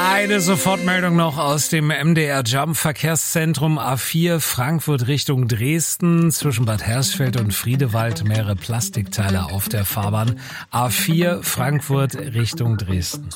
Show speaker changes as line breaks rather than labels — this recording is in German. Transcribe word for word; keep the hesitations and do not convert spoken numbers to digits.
Eine Sofortmeldung noch aus dem M D R Jump Verkehrszentrum A vier Frankfurt Richtung Dresden. Zwischen Bad Hersfeld und Friedewald mehrere Plastikteile auf der Fahrbahn. A vier Frankfurt Richtung Dresden.